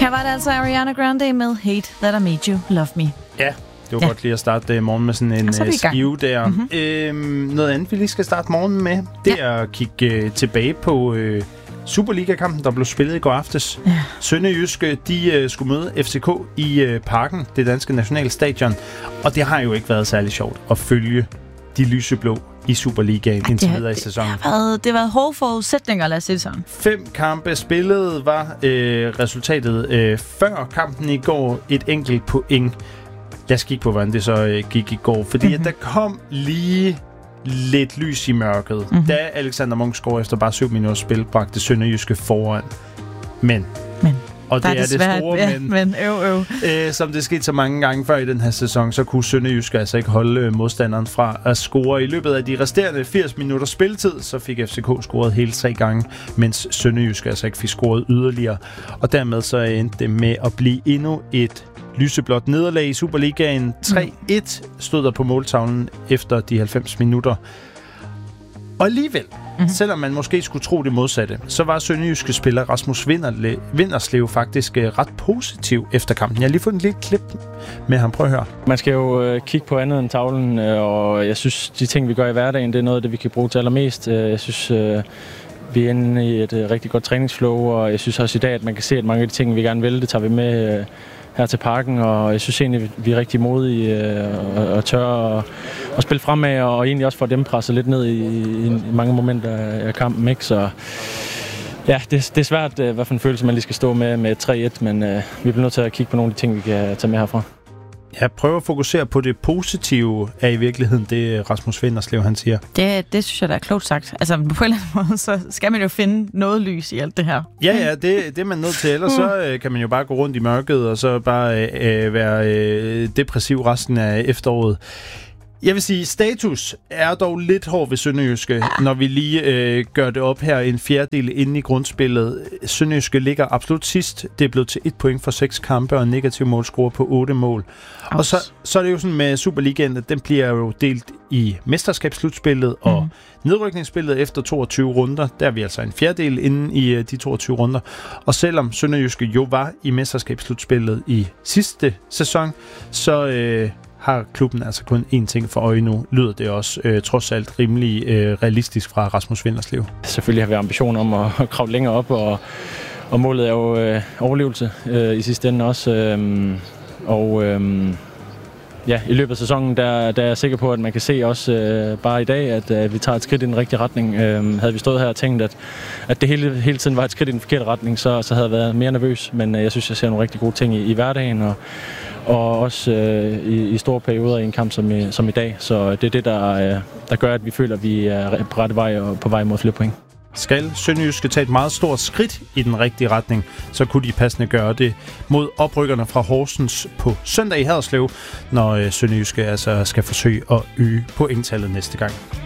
Her var det altså Ariana Grande med Hate That I Made You Love Me. Ja, det var godt lige at starte morgen med sådan en skive der. Noget andet, vi lige skal starte morgen med, det er at kigge tilbage på Superliga-kampen, der blev spillet i går aftes. Ja. Sønderjyske, de skulle møde FCK i Parken, det danske nationalstadion. Og det har jo ikke været særlig sjovt at følge de lyseblå i Superligaen indtil videre i sæsonen. Det har været hårde forudsætninger, lad os sige sådan. 5 kampe spillet var resultatet før kampen i går. Et enkelt point. Lad os kigge på, hvordan det så gik i går. Fordi at der kom lige lidt lys i mørket. Da Alexander Munksgaard efter bare 7 minutter spil bragte Sønderjyske foran. Men. Og det er det store men. Som det skete så mange gange før i den her sæson, så kunne Sønderjyske altså ikke holde modstanderen fra at score. I løbet af de resterende 80 minutter spilletid, så fik FCK scoret hele 3 gange, mens Sønderjyske altså ikke fik scoret yderligere. Og dermed så endte det med at blive endnu et lyseblåt nederlag i Superligaen. 3-1 stod der på måltavlen efter de 90 minutter. Og alligevel, selvom man måske skulle tro det modsatte, så var sønderjyske spiller Rasmus Vinderslev faktisk ret positiv efter kampen. Jeg har lige fået en lille klip med ham. Prøv at høre. Man skal jo kigge på andet end tavlen, og jeg synes, de ting, vi gør i hverdagen, det er noget af det, vi kan bruge til allermest. Jeg synes, vi er inde i et rigtig godt træningsflow, og jeg synes også i dag, at man kan se, at mange af de ting, vi gerne vil, det tager vi med her til Parken, og jeg synes egentlig, vi er rigtig modige og tør at spille fremad, og egentlig også få dem presset lidt ned i mange momenter af kampen, ikke? Så ja, det er svært, hvad for en følelse man lige skal stå med 3-1, men vi bliver nødt til at kigge på nogle af de ting, vi kan tage med herfra. Jeg prøver at fokusere på det positive af i virkeligheden, det Rasmus Vinderslev, han siger. Det synes jeg, der er klogt sagt. Altså på en eller anden måde, så skal man jo finde noget lys i alt det her. Ja, det er man nødt til. Ellers så kan man jo bare gå rundt i mørket, og så bare være depressiv resten af efteråret. Jeg vil sige, status er dog lidt hård ved Sønderjyske, når vi lige gør det op her en fjerdedel inde i grundspillet. Sønderjyske ligger absolut sidst. Det er blevet til 1 point for 6 kampe og en negativ målscore på 8 mål. Og så er det jo sådan med Superligaen, at den bliver jo delt i mesterskabsslutspillet og nedrykningsspillet efter 22 runder. Der er vi altså en fjerdedel inde i de 22 runder. Og selvom Sønderjyske jo var i mesterskabsslutspillet i sidste sæson, så har klubben altså kun én ting for øje nu. Lyder det også trods alt rimelig realistisk fra Rasmus Vinderslev? Selvfølgelig har vi ambitioner om at kravle længere op, og målet er jo overlevelse i sidste ende også. Ja, i løbet af sæsonen, der er jeg sikker på, at man kan se også bare i dag, at vi tager et skridt i den rigtige retning. Havde vi stået her og tænkt, at det hele tiden var et skridt i den forkerte retning, så havde jeg været mere nervøs. Men jeg synes, jeg ser nogle rigtig gode ting i hverdagen, og også i store perioder i en kamp som i dag. Så det er det, der gør, at vi føler, at vi er på rette vej og på vej mod flere point. Skal Sønderjyske tage et meget stort skridt i den rigtige retning, så kunne de passende gøre det mod oprykkerne fra Horsens på søndag i Haderslev, når Sønderjyske altså skal forsøge at øge pointtallet næste gang.